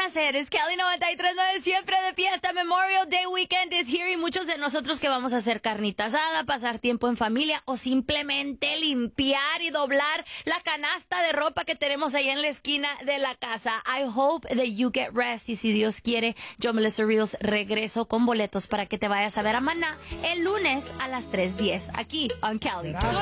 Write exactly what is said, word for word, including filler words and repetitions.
hacer. Es Cali noventa y tres punto nueve, siempre de fiesta. Memorial Day Weekend is here y muchos de nosotros que vamos a hacer carnita asada, pasar tiempo en familia o simplemente limpiar y doblar la canasta de ropa que tenemos ahí en la esquina de la casa. I hope that you get rest y si Dios quiere, yo, Melissa Reels, regreso con boletos para que te vayas a ver a Maná el lunes a las tres diez aquí en Cali.